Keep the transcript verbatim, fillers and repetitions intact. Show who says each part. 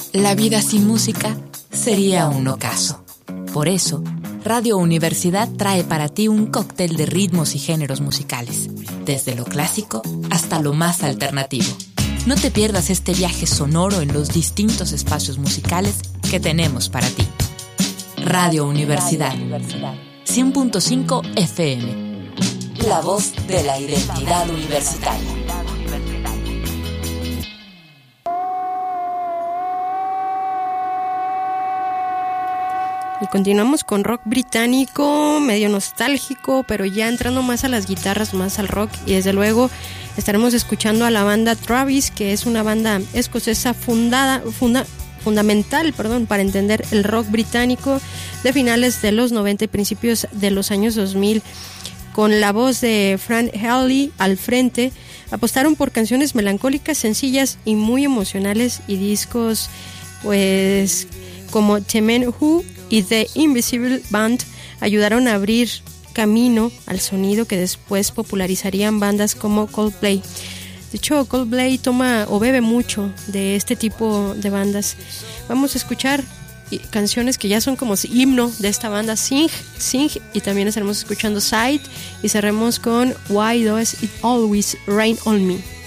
Speaker 1: La vida sin música sería un ocaso. Por eso, Radio Universidad trae para ti un cóctel de ritmos y géneros musicales, desde lo clásico hasta lo más alternativo. No te pierdas este viaje sonoro en los distintos espacios musicales que tenemos para ti. Radio Universidad, cien punto cinco F M. La voz de la identidad universitaria.
Speaker 2: Y continuamos con rock británico, medio nostálgico, pero ya entrando más a las guitarras, más al rock. Y desde luego estaremos escuchando a la banda Travis, que es una banda escocesa fundada, funda, fundamental perdón, para entender el rock británico de finales de los noventa y principios de los años dos mil. Con la voz de Fran Healy al frente, apostaron por canciones melancólicas, sencillas y muy emocionales, y discos pues como The Men Who y The Invisible Band ayudaron a abrir camino al sonido que después popularizarían bandas como Coldplay. De hecho, Coldplay toma o bebe mucho de este tipo de bandas. Vamos a escuchar canciones que ya son como himno de esta banda, Sing, Sing, y también estaremos escuchando Side, y cerremos con Why Does It Always Rain On Me.